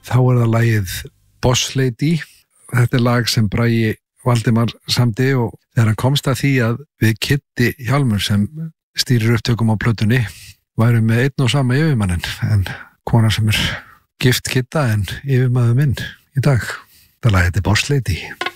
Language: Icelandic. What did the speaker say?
þá það lagið Boss Lady. Þetta lag sem Bragi Valdimar samdi og þegar hann komst að því að við Kiddi Hjálmur sem stýrir upptökum á plötunni værum með einn og sama yfirmannin en kona sem gift Kidda en yfirmaður minn í dag. Það lagið Boss Lady.